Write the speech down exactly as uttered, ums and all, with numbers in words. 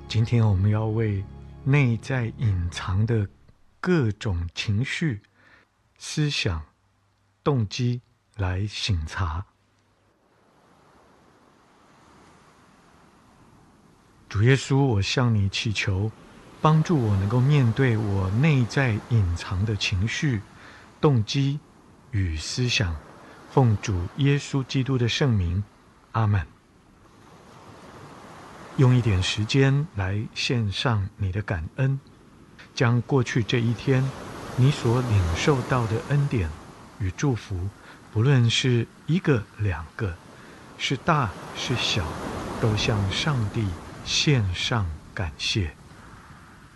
今天我们要为内在隐藏的各种情绪、思想、动机来省察。主耶稣，我向你祈求，帮助我能够面对我内在隐藏的情绪、动机与思想。奉主耶稣基督的圣名，阿们。用一点时间来献上你的感恩，将过去这一天你所领受到的恩典与祝福，不论是一个两个，是大是小，都向上帝献上感谢。